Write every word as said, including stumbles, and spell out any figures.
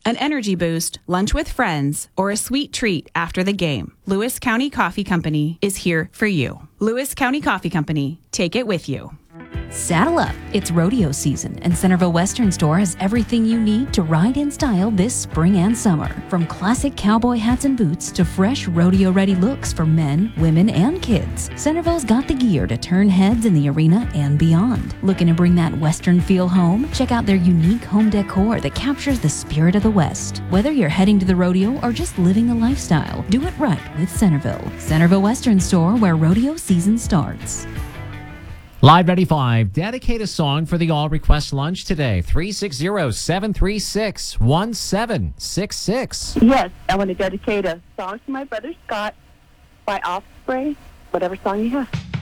an energy boost, lunch with friends, or a sweet treat after the game, Lewis County Coffee Company is here for you. Lewis County Coffee Company, take it with you. Saddle up. It's rodeo season, and Centerville Western Store has everything you need to ride in style this spring and summer. From classic cowboy hats and boots to fresh rodeo-ready looks for men, women, and kids, Centerville's got the gear to turn heads in the arena and beyond. Looking to bring that Western feel home? Check out their unique home decor that captures the spirit of the West. Whether you're heading to the rodeo or just living the lifestyle, do it right with Centerville. Centerville Western Store, where rodeo season starts. Live ninety-five, dedicate a song for the All Request Lunch today. three six zero, seven three six, one seven six six. Yes, I want to dedicate a song to my brother Scott by Offspring, whatever song you have.